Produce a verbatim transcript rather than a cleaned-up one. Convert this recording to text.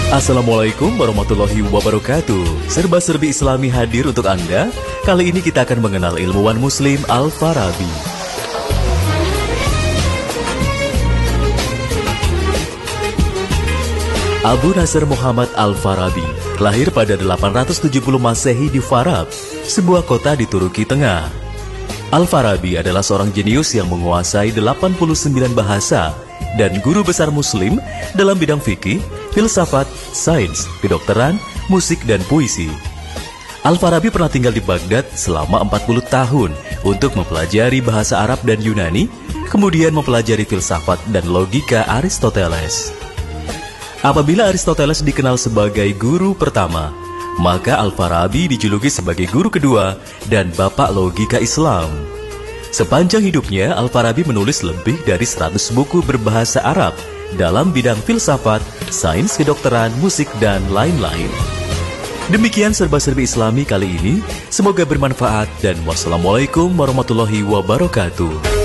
Assalamualaikum warahmatullahi wabarakatuh. Serba-serbi Islami hadir untuk Anda. Kali ini kita akan mengenal ilmuwan Muslim Al-Farabi. Abu Nasr Muhammad Al-Farabi lahir pada delapan ratus tujuh puluh Masehi di Farab, sebuah kota di Turki Tengah. Al-Farabi adalah seorang jenius yang menguasai delapan puluh sembilan bahasa dan guru besar Muslim dalam bidang fikih, filsafat, sains, kedokteran, musik, dan puisi. Al-Farabi pernah tinggal di Baghdad selama empat puluh tahun untuk mempelajari bahasa Arab dan Yunani, kemudian mempelajari filsafat dan logika Aristoteles. Apabila Aristoteles dikenal sebagai guru pertama, maka Al-Farabi dijuluki sebagai guru kedua dan bapak logika Islam. Sepanjang hidupnya, Al-Farabi menulis lebih dari seratus buku berbahasa Arab dalam bidang filsafat, sains, kedokteran, musik, dan lain-lain. Demikian serba-serbi Islami kali ini. Semoga bermanfaat dan wassalamualaikum warahmatullahi wabarakatuh.